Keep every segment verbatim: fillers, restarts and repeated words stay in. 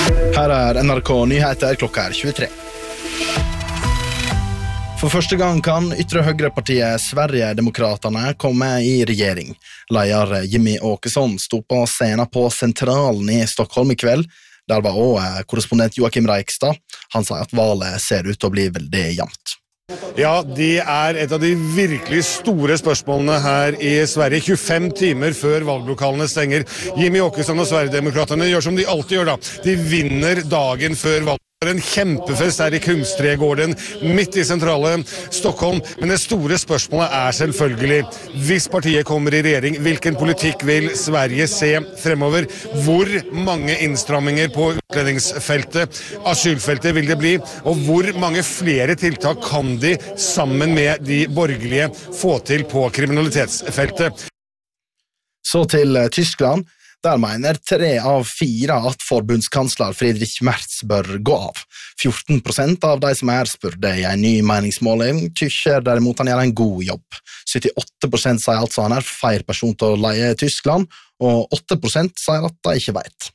Her er N R K Nyheter klokka er tjuetre. For første gang kan ytre høyrepartiet Sverigedemokraterna komme i regjering. Leder Jimmy Åkesson sto på scenen på Sentralen i Stockholm i kveld. Der var også korrespondent Joakim Reikstad. Han sa at valget ser ut til å bli veldig jevnt. Ja, det er et av de virkelig store spørsmålene her i Sverige. tjuefem timer før valglokalene stenger. Jimmy Åkesson og Sverigedemokraterna gjør som de alltid gjør da. De vinner dagen før valget. Det er en kjempefest her i Kungsträdgården, midt i sentrale Stockholm. Men det store spørsmålet er selvfølgelig, hvis partiet kommer i regjering, hvilken politikk vil Sverige se fremover? Hvor mange innstramminger på utlendingsfeltet, asylfeltet vil det bli? Og hvor mange flere tiltak kan de sammen med de borgerlige få til på kriminalitetsfeltet? Så til Tyskland. Der mener tre av fire at forbundskansler Friedrich Merz bør gå av. fjorten prosent av de som er spurte i en ny meningsmåling tykker derimot han gjør en god jobb. syttiåtte prosent sier altså han er feil person til å leie Tyskland, og åtte prosent sier at de ikke vet.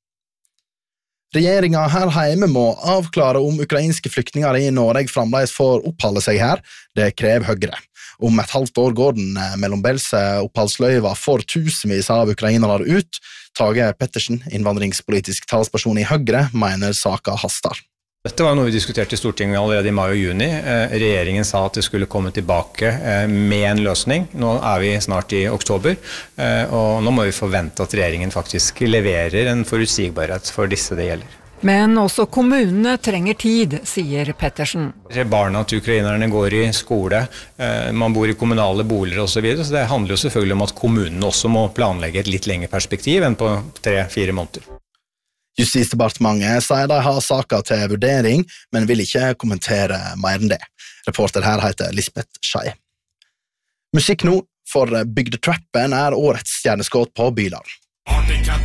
Regjeringen her hjemme må avklare om ukrainske flyktninger i Norge fremdeles får oppholde seg her. Det krever Høyre. Om et halvt år går den mellombelse oppholdsløyva for tusenvis av ukrainere ut. Tage Pettersen, innvandringspolitisk talsperson i Høyre, mener saka haster. Dette var noe vi diskuterte i Stortinget allerede i mai og juni. Regjeringen sa at det skulle komme tilbake med en løsning. Nå er vi snart i oktober, og nå må vi forvente at regjeringen faktisk leverer en forutsigbarhet for disse det gjelder. Men også kommunene trenger tid, sier Pettersen. Barna til ukrainerne går i skole, man bor i kommunale boliger og så videre, så det handler jo selvfølgelig om at kommunene også må planlegge et litt lengre perspektiv enn på tre-fire måneder. Justisdepartementet sier de har saker til vurdering, men vil ikke kommentere mer enn det. Reporter her heter Lisbeth Schei. Musikk nå, for Bygdetrappen er årets stjerneskudd på Bylarm.